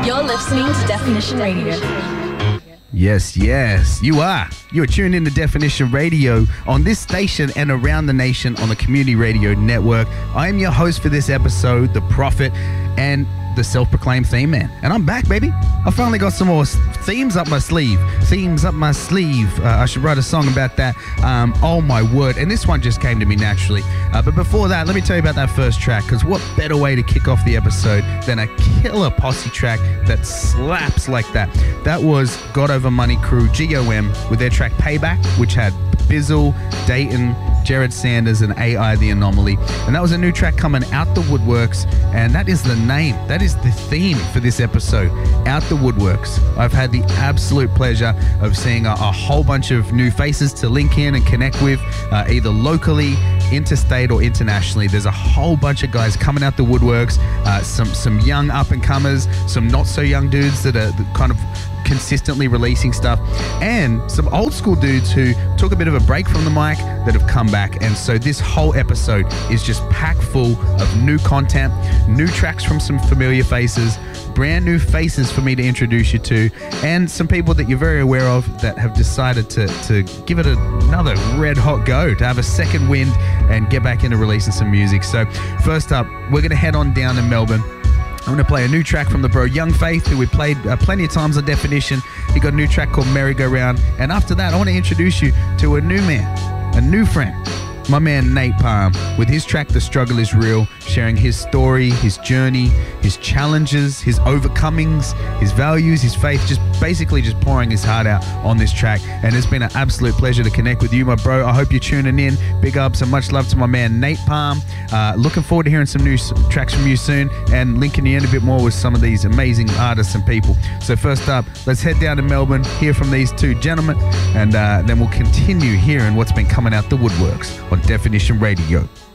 You're listening to Definition Radio. Yes, you are. You're tuned in to Definition Radio on this station and around the nation on the Community Radio Network. I am your host for this episode, The Prophet, and the self-proclaimed theme man. And I'm back, baby. I finally got some more themes up my sleeve. I should write a song about that. Oh my word. And this one just came to me naturally. But before that, let me tell you about that first track, because what better way to kick off the episode than a killer posse track that slaps like that. That was God Over Money crew, GOM, with their track Payback, which had Bizzle, Dayton, Jared Sanders, and AI The Anomaly. And that was a new track coming out the woodworks, and that is the name, that is the theme for this episode, Out the Woodworks. I've had the absolute pleasure of seeing a whole bunch of new faces to link in and connect with, either locally, interstate, or internationally. There's a whole bunch of guys coming out the woodworks, some young up-and-comers, some not-so-young dudes that are kind of consistently releasing stuff, and some old school dudes who took a bit of a break from the mic that have come back. And so this whole episode is just packed full of new content, new tracks from some familiar faces, brand new faces for me to introduce you to, and some people that you're very aware of that have decided to give it another red hot go, to have a second wind and get back into releasing some music. So first up, we're going to head on down to Melbourne. I'm going to play a new track from the bro Young Faith, who we played plenty of times on Definition. He got a new track called Merry-Go-Round. And after that, I want to introduce you to a new man, a new friend, my man Nate Palm, with his track The Struggle Is Real, sharing his story, his journey, his challenges, his overcomings, his values, his faith, just basically just pouring his heart out on this track. And it's been an absolute pleasure to connect with you, my bro. I hope you're tuning in. Big ups and much love to my man Nate Palm. Looking forward to hearing some new tracks from you soon and linking you in a bit more with some of these amazing artists and people. So first up, let's head down to Melbourne, hear from these two gentlemen, and then we'll continue hearing what's been coming out the woodworks on Definition Radio.